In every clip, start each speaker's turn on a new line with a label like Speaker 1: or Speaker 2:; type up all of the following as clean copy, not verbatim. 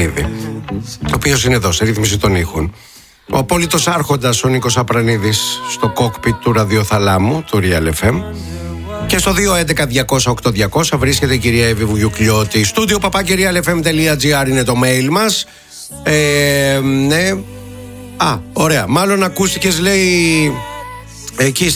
Speaker 1: Απρανίδη, ο οποίος είναι εδώ σε ρύθμιση των ήχων. Ο απόλυτος άρχοντας ο Νίκος Απρανίδης στο κόκπιτ του ραδιοθαλάμου του Real FM. Και στο 211-200-8200 βρίσκεται η κυρία Εύη Βουγιουκλιώτη. Στούντιο papakirialfm.gr είναι το mail μας. Ναι. Ωραία. Μάλλον ακούστηκες, λέει, εκεί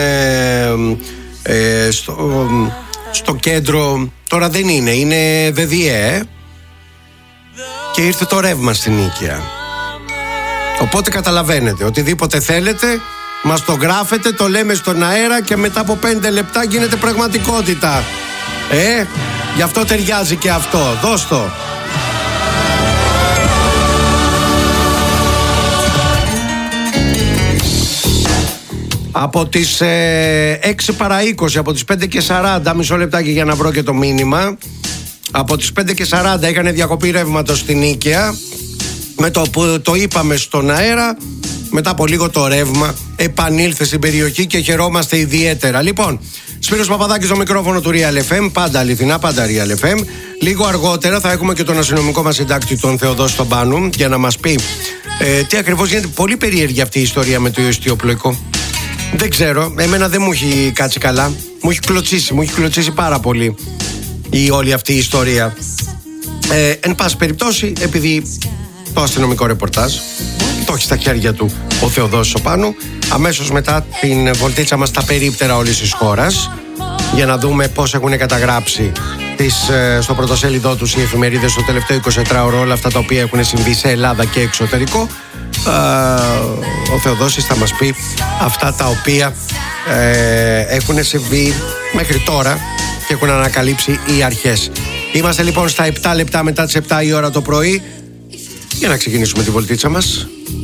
Speaker 1: στο κέντρο. Τώρα δεν είναι ΔΔΕ. Και ήρθε το ρεύμα στην Νίκαια. Οπότε καταλαβαίνετε, οτιδήποτε θέλετε μας το γράφετε, το λέμε στον αέρα και μετά από 5 λεπτά γίνεται πραγματικότητα. Γι' αυτό ταιριάζει και αυτό. Δώσ' το. Από τις 6 παρά 20, από τις 5 και 40, μισό λεπτάκι για να βρω και το μήνυμα. Από τις 5 και 40 έκανε διακοπή ρεύματος στην Νίκαια. Με το που το είπαμε στον αέρα, μετά από λίγο το ρεύμα επανήλθε στην περιοχή και χαιρόμαστε ιδιαίτερα. Λοιπόν, Σπύρος Παπαδάκης στο μικρόφωνο του Real FM, πάντα αληθινά, πάντα Real FM. Λίγο αργότερα θα έχουμε και τον αστυνομικό μας συντάκτη, τον Θεοδόση τον Πάνου, για να μας πει τι ακριβώς γίνεται. Πολύ περίεργη αυτή η ιστορία με το ιωστιοπλοϊκό. Δεν ξέρω, εμένα δεν μου έχει κάτσει καλά. Μου έχει κλωτσίσει πάρα πολύ η όλη αυτή η ιστορία. Εν πάση περιπτώσει, επειδή το αστυνομικό ρεπορτάζ το έχει στα χέρια του ο Θεοδόσης ο Πάνου, αμέσως μετά την βολτίτσα μας στα περίπτερα όλης της χώρας, για να δούμε πώς έχουν καταγράψει στο πρωτοσέλιδό τους οι εφημερίδες το τελευταίο 24ωρο όλα αυτά τα οποία έχουν συμβεί σε Ελλάδα και εξωτερικό. Ο Θεοδόσης θα μας πει αυτά τα οποία έχουν συμβεί μέχρι τώρα και έχουν ανακαλύψει οι αρχές. Είμαστε λοιπόν στα 7 λεπτά μετά τις 7 η ώρα το πρωί, για να ξεκινήσουμε τη βολτίτσα μας.